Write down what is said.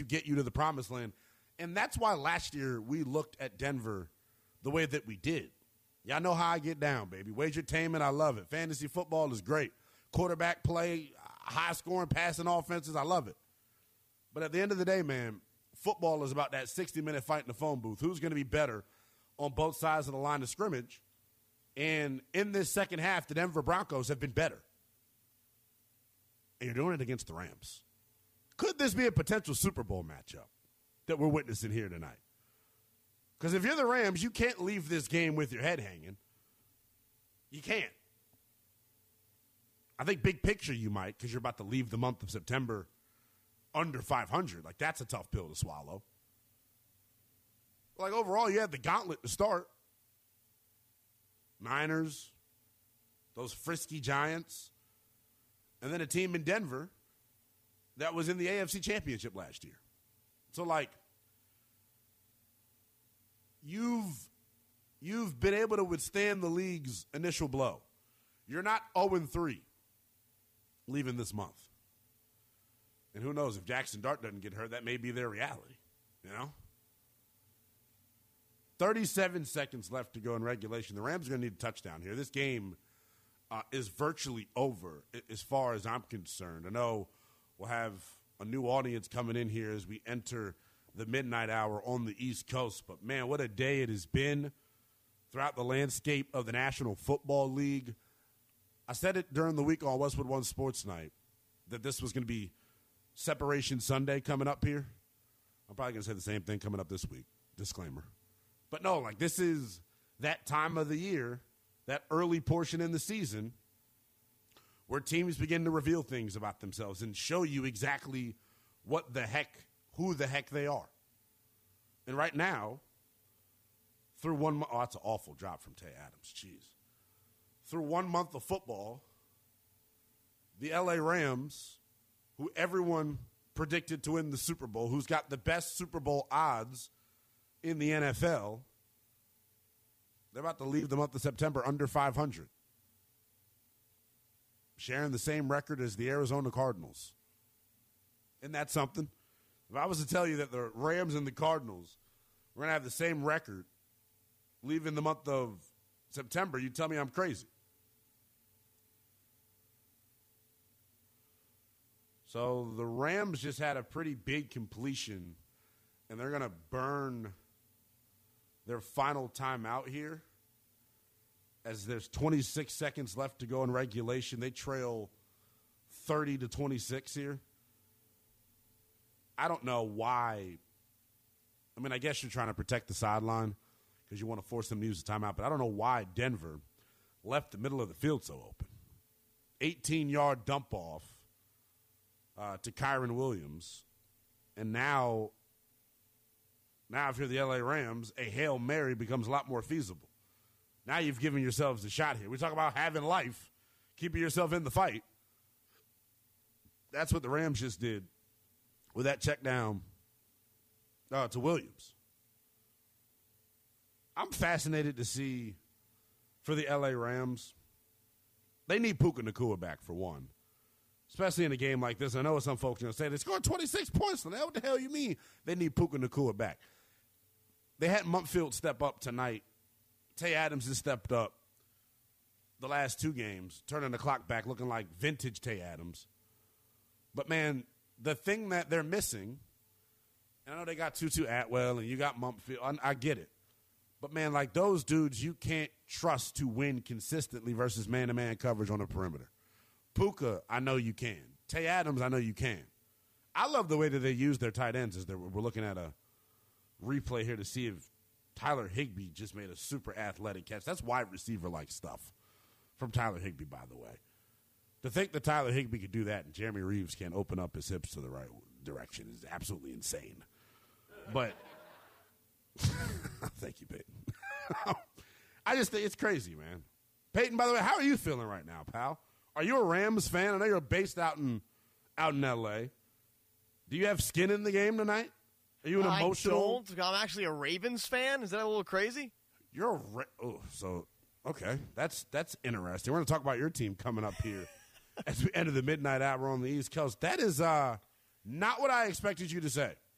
get you to the promised land. And that's why last year we looked at Denver the way that we did. Y'all know how I get down, baby. Wagertainment, I love it. Fantasy football is great. Quarterback play, high-scoring, passing offenses, I love it. But at the end of the day, man, football is about that 60-minute fight in the phone booth. Who's going to be better on both sides of the line of scrimmage? And in this second half, the Denver Broncos have been better. And you're doing it against the Rams. Could this be a potential Super Bowl matchup that we're witnessing here tonight? Because if you're the Rams, you can't leave this game with your head hanging. You can't. I think big picture you might, because you're about to leave the month of September under 500. Like, that's a tough pill to swallow. Like, overall, you had the gauntlet to start. Niners, those frisky Giants, and then a team in Denver that was in the AFC Championship last year. So, like, you've been able to withstand the league's initial blow. You're not 0-3 leaving this month. And who knows, if Jackson Dart doesn't get hurt, that may be their reality, you know? 37 seconds left to go in regulation. The Rams are going to need a touchdown here. This game is virtually over as far as I'm concerned. I know we'll have a new audience coming in here as we enter the midnight hour on the East Coast. But, man, what a day it has been throughout the landscape of the National Football League. I said it during the week on Westwood One Sports Night that this was going to be Separation Sunday coming up here. I'm probably going to say the same thing coming up this week. Disclaimer. But no, like, this is that time of the year, that early portion in the season, where teams begin to reveal things about themselves and show you exactly who the heck they are. And right now, through 1 month, that's an awful drop from Tay Adams, jeez. Through 1 month of football, the LA Rams, who everyone predicted to win the Super Bowl, who's got the best Super Bowl odds in the NFL, they're about to leave the month of September under 500. Sharing the same record as the Arizona Cardinals. Isn't that something? If I was to tell you that the Rams and the Cardinals were going to have the same record leaving the month of September, you'd tell me I'm crazy. So the Rams just had a pretty big completion, and they're going to burn their final timeout here as there's 26 seconds left to go in regulation. They trail 30-26 here. I don't know why. I mean, I guess you're trying to protect the sideline because you want to force them to use the timeout, but I don't know why Denver left the middle of the field so open. 18-yard dump-off to Kyron Williams. And now if you're the LA Rams, a Hail Mary becomes a lot more feasible. Now you've given yourselves a shot here. We talk about having life, keeping yourself in the fight. That's what the Rams just did with that check down to Williams. I'm fascinated to see for the LA Rams, they need Puka Nacua back for one. Especially in a game like this. I know some folks are going to say they scored 26 points. So what the hell you mean? They need Puka Nacua back. They had Mumpfield step up tonight. Tay Adams has stepped up the last two games, turning the clock back, looking like vintage Tay Adams. But, man, the thing that they're missing, and I know they got Tutu Atwell and you got Mumpfield. I get it. But, man, like those dudes you can't trust to win consistently versus man-to-man coverage on the perimeter. Puka, I know you can. Tay Adams, I know you can. I love the way that they use their tight ends. We're looking at a replay here to see if Tyler Higbee just made a super athletic catch. That's wide receiver-like stuff from Tyler Higbee, by the way. To think that Tyler Higbee could do that and Jeremy Reeves can't open up his hips to the right direction is absolutely insane. But thank you, Peyton. I just think it's crazy, man. Peyton, by the way, how are you feeling right now, pal? Are you a Rams fan? I know you're based out in L.A. Do you have skin in the game tonight? Are you an emotional? I'm actually a Ravens fan. Is that a little crazy? You're okay. That's interesting. We're going to talk about your team coming up here as we enter the midnight hour on the East Coast. That is not what I expected you to say.